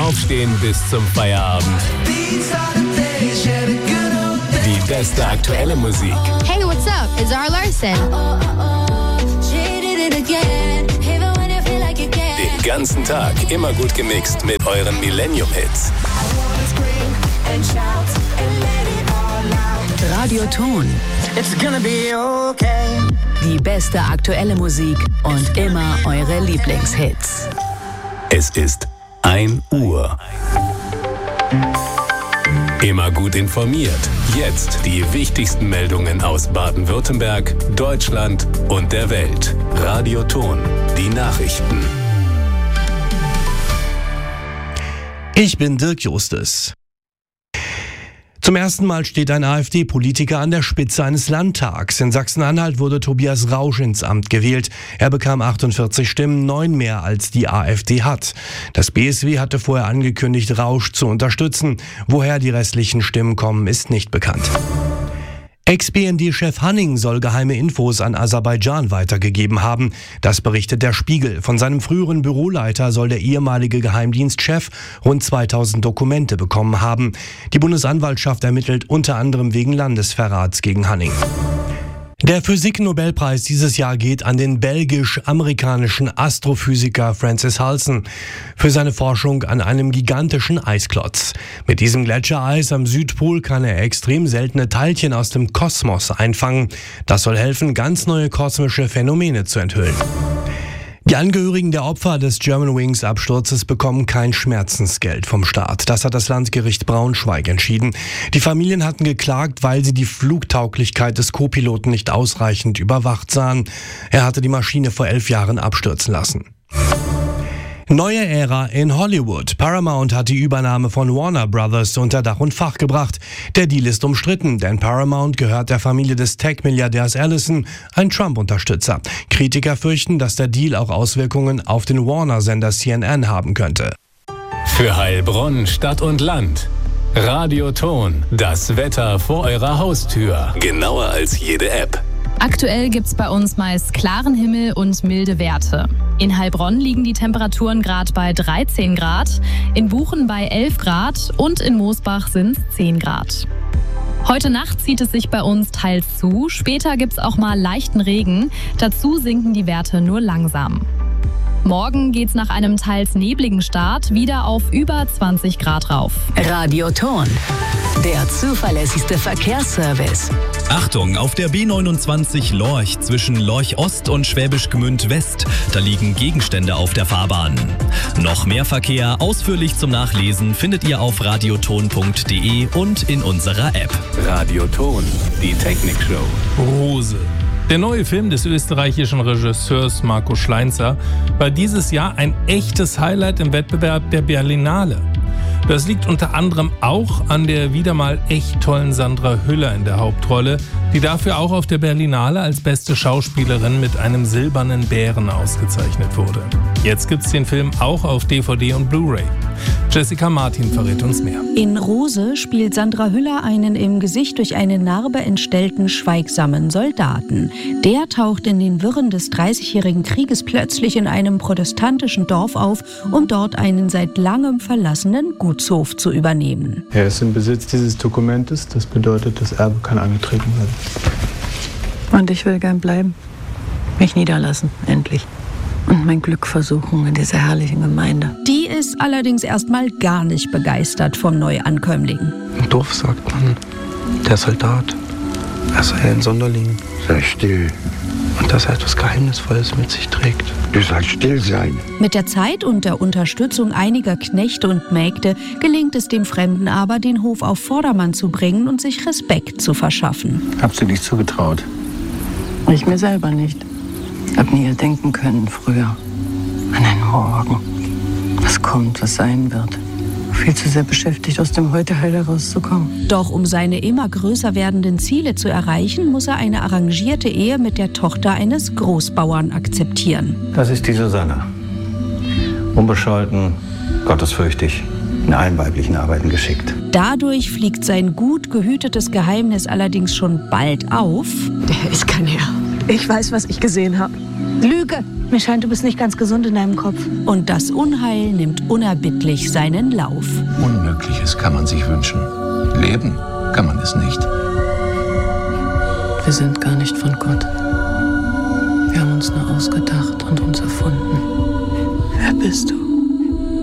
Aufstehen bis zum Feierabend. Die beste aktuelle Musik. Hey, what's up? It's Zara Larsson. Den ganzen Tag immer gut gemixt mit euren Millennium-Hits. Radioton. It's gonna be okay. Die beste aktuelle Musik und immer eure Lieblingshits. Es ist 1 Uhr. Immer gut informiert. Jetzt die wichtigsten Meldungen aus Baden-Württemberg, Deutschland und der Welt. Radioton. Die Nachrichten. Ich bin Dirk Justus. Zum ersten Mal steht ein AfD-Politiker an der Spitze eines Landtags. In Sachsen-Anhalt wurde Tobias Rausch ins Amt gewählt. Er bekam 48 Stimmen, 9 mehr als die AfD hat. Das BSW hatte vorher angekündigt, Rausch zu unterstützen. Woher die restlichen Stimmen kommen, ist nicht bekannt. Ex-BND-Chef Hanning soll geheime Infos an Aserbaidschan weitergegeben haben. Das berichtet der Spiegel. Von seinem früheren Büroleiter soll der ehemalige Geheimdienstchef rund 2000 Dokumente bekommen haben. Die Bundesanwaltschaft ermittelt unter anderem wegen Landesverrats gegen Hanning. Der Physik-Nobelpreis dieses Jahr geht an den belgisch-amerikanischen Astrophysiker Francis Halsen für seine Forschung an einem gigantischen Eisklotz. Mit diesem Gletschereis am Südpol kann er extrem seltene Teilchen aus dem Kosmos einfangen. Das soll helfen, ganz neue kosmische Phänomene zu enthüllen. Die Angehörigen der Opfer des Germanwings-Absturzes bekommen kein Schmerzensgeld vom Staat. Das hat das Landgericht Braunschweig entschieden. Die Familien hatten geklagt, weil sie die Flugtauglichkeit des Co-Piloten nicht ausreichend überwacht sahen. Er hatte die Maschine vor 11 Jahren abstürzen lassen. Neue Ära in Hollywood. Paramount hat die Übernahme von Warner Brothers unter Dach und Fach gebracht. Der Deal ist umstritten, denn Paramount gehört der Familie des Tech-Milliardärs Ellison, ein Trump-Unterstützer. Kritiker fürchten, dass der Deal auch Auswirkungen auf den Warner-Sender CNN haben könnte. Für Heilbronn, Stadt und Land. Radioton. Das Wetter vor eurer Haustür. Genauer als jede App. Aktuell gibt's bei uns meist klaren Himmel und milde Werte. In Heilbronn liegen die Temperaturen gerade bei 13 Grad, in Buchen bei 11 Grad und in Moosbach sind es 10 Grad. Heute Nacht zieht es sich bei uns teils zu, später gibt's auch mal leichten Regen, dazu sinken die Werte nur langsam. Morgen geht's nach einem teils nebligen Start wieder auf über 20 Grad rauf. Radioton. Der zuverlässigste Verkehrsservice. Achtung, auf der B29 Lorch zwischen Lorch Ost und Schwäbisch Gmünd West. Da liegen Gegenstände auf der Fahrbahn. Noch mehr Verkehr ausführlich zum Nachlesen findet ihr auf radioton.de und in unserer App. Radioton, die Technikshow. Rose. Der neue Film des österreichischen Regisseurs Marco Schleinzer war dieses Jahr ein echtes Highlight im Wettbewerb der Berlinale. Das liegt unter anderem auch an der wieder mal echt tollen Sandra Hüller in der Hauptrolle, die dafür auch auf der Berlinale als beste Schauspielerin mit einem silbernen Bären ausgezeichnet wurde. Jetzt gibt's den Film auch auf DVD und Blu-ray. Jessica Martin verrät uns mehr. In Rose spielt Sandra Hüller einen im Gesicht durch eine Narbe entstellten, schweigsamen Soldaten. Der taucht in den Wirren des 30-jährigen Krieges plötzlich in einem protestantischen Dorf auf, um dort einen seit langem verlassenen Gutshof zu übernehmen. Er ist im Besitz dieses Dokumentes, das bedeutet, das Erbe kann angetreten werden. Und ich will gern bleiben, mich niederlassen, endlich. Und mein Glück versuchen in dieser herrlichen Gemeinde. Die ist allerdings erstmal gar nicht begeistert vom Neuankömmling. Im Dorf sagt man, der Soldat, er sei ein Sonderling. Sei still. Und dass er etwas Geheimnisvolles mit sich trägt. Du sollst still sein. Mit der Zeit und der Unterstützung einiger Knechte und Mägde gelingt es dem Fremden aber, den Hof auf Vordermann zu bringen und sich Respekt zu verschaffen. Hab's dir nicht zugetraut? Ich mir selber nicht. Hab nie denken können früher. An einen Morgen. Was kommt, was sein wird. Viel zu sehr beschäftigt, aus dem Heute heil herauszukommen. Doch um seine immer größer werdenden Ziele zu erreichen, muss er eine arrangierte Ehe mit der Tochter eines Großbauern akzeptieren. Das ist die Susanna. Unbescholten, gottesfürchtig, in allen weiblichen Arbeiten geschickt. Dadurch fliegt sein gut gehütetes Geheimnis allerdings schon bald auf. Der ist kein Herr. Ich weiß, was ich gesehen habe. Lüge! Mir scheint, du bist nicht ganz gesund in deinem Kopf. Und das Unheil nimmt unerbittlich seinen Lauf. Unmögliches kann man sich wünschen. Leben kann man es nicht. Wir sind gar nicht von Gott. Wir haben uns nur ausgedacht und uns erfunden. Wer bist du?